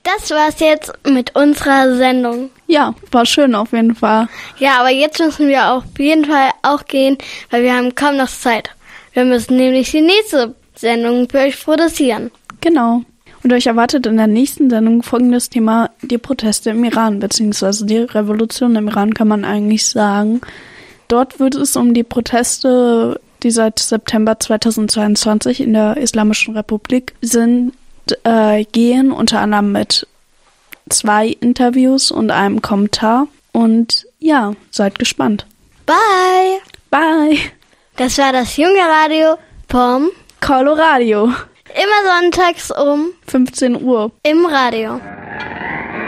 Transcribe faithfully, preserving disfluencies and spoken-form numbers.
Das war's jetzt mit unserer Sendung. Ja, war schön auf jeden Fall. Ja, aber jetzt müssen wir auf jeden Fall auch gehen, weil wir haben kaum noch Zeit. Wir müssen nämlich die nächste Sendung für euch produzieren. Genau. Und euch erwartet in der nächsten Sendung folgendes Thema: die Proteste im Iran, beziehungsweise die Revolution im Iran, kann man eigentlich sagen. Dort wird es um die Proteste, die seit September zweitausendzweiundzwanzig in der Islamischen Republik sind, äh, gehen, unter anderem mit zwei Interviews und einem Kommentar. Und ja, seid gespannt. Bye! Bye! Das war das junge Radio vom Coloradio. Immer sonntags um fünfzehn Uhr. im Radio.